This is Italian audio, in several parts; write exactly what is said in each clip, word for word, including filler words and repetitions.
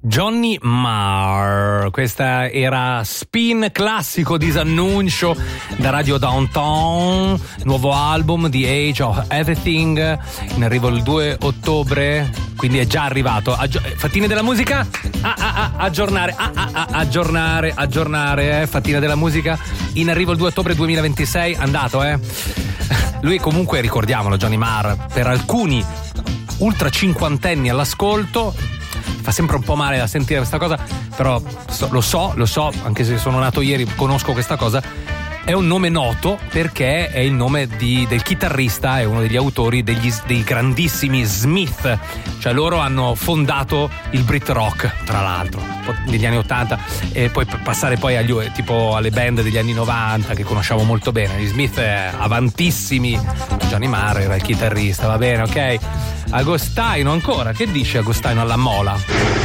Johnny Marr, questa era Spin, classico disannuncio da Radio Downtown, nuovo album The Age of Everything, in arrivo il due ottobre, quindi è già arrivato. Aggi- Fattine della musica, ah, ah, ah, aggiornare, ah, ah, ah, aggiornare, aggiornare, eh. Fattine della musica, in arrivo il due ottobre duemilaventisei, andato eh. Lui comunque, ricordiamolo, Johnny Marr, per alcuni ultra cinquantenni all'ascolto, fa sempre un po' male da sentire questa cosa, però so, lo so, lo so, anche se sono nato ieri, conosco questa cosa. È un nome noto perché è il nome di, del chitarrista, è uno degli autori degli, dei grandissimi Smith, cioè loro hanno fondato il Brit Rock, tra l'altro, negli anni ottanta, e poi passare poi agli, tipo alle band degli anni novanta che conosciamo molto bene. Gli Smith è avantissimi, Johnny Marr era il chitarrista, va bene, ok? Agostino ancora, che dice Agostino alla Mola?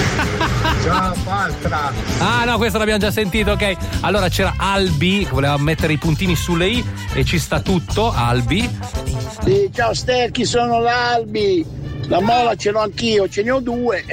Ciao Paltra. Ah no, questo l'abbiamo già sentito, ok. Allora c'era Albi che voleva mettere i puntini sulle i e ci sta tutto. Albi. Sì, ciao Sterchi, sono l'Albi. La mola ce l'ho anch'io, ce ne ho due.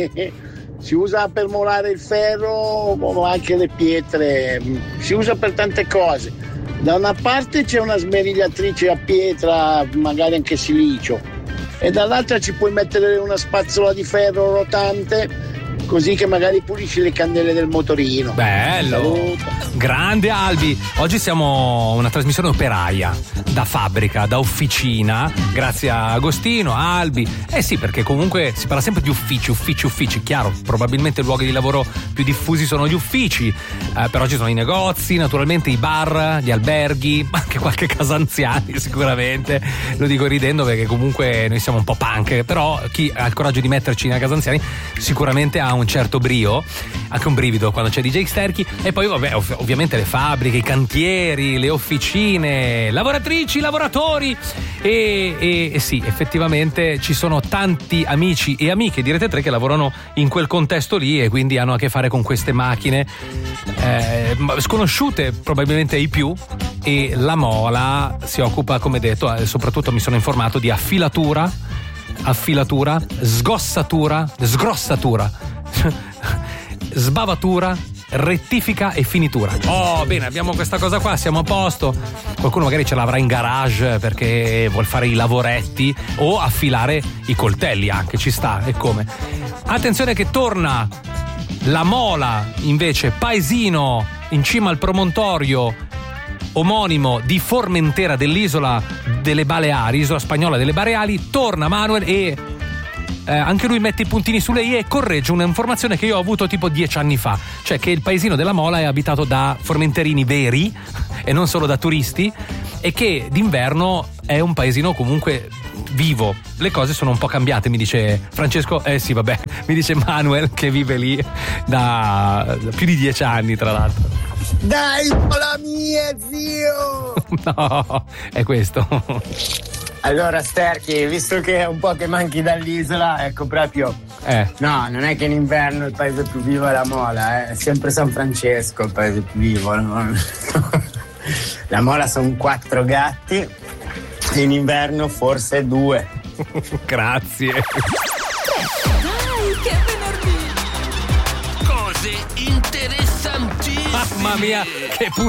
Si usa per molare il ferro o anche le pietre, si usa per tante cose. Da una parte c'è una smerigliatrice a pietra, magari anche silicio, e dall'altra ci puoi mettere una spazzola di ferro rotante, così che magari pulisci le candele del motorino. Bello. Saluto. Grande Albi. Oggi siamo una trasmissione operaia, da fabbrica, da officina, grazie a Agostino, a Albi. Eh sì, perché comunque si parla sempre di uffici, uffici, uffici. Chiaro, probabilmente i luoghi di lavoro più diffusi sono gli uffici, eh, però ci sono i negozi, naturalmente i bar, gli alberghi, anche qualche casa anziani sicuramente. Lo dico ridendo perché comunque noi siamo un po' punk, però chi ha il coraggio di metterci nella casa anziani sicuramente ha un certo brio, anche un brivido quando c'è D J Sterchi. E poi vabbè, ov- ovviamente le fabbriche, i cantieri, le officine, lavoratrici, lavoratori e, e, e sì, effettivamente ci sono tanti amici e amiche di Rete tre che lavorano in quel contesto lì e quindi hanno a che fare con queste macchine eh, sconosciute probabilmente ai più. E la Mola si occupa, come detto, eh, soprattutto mi sono informato di affilatura, affilatura, sgossatura, sgrossatura, sbavatura, rettifica e finitura. Oh, bene, abbiamo questa cosa qua, siamo a posto. Qualcuno magari ce l'avrà in garage perché vuol fare i lavoretti o affilare i coltelli, anche ci sta, e come. Attenzione che torna la Mola, invece, paesino in cima al promontorio omonimo di Formentera, dell'isola delle Baleari, isola spagnola delle Baleari. Torna Manuel e eh, anche lui mette i puntini sulle i e corregge un'informazione che io ho avuto tipo dieci anni fa, cioè che il paesino della Mola è abitato da formenterini veri e non solo da turisti, e che d'inverno è un paesino comunque vivo. Le cose sono un po' cambiate, mi dice Francesco, eh sì vabbè, mi dice Manuel che vive lì da, da più di dieci anni tra l'altro. Dai, la mia, zio! No, è questo. Allora Sterchi, visto che è un po' che manchi dall'isola, ecco proprio eh. No, non è che in inverno il paese più vivo è la Mola, eh. È sempre San Francesco il paese più vivo, no? La Mola sono quattro gatti, in inverno forse due. Grazie. Dai, che venerdì! Cose interessantissime. Mamma mia, che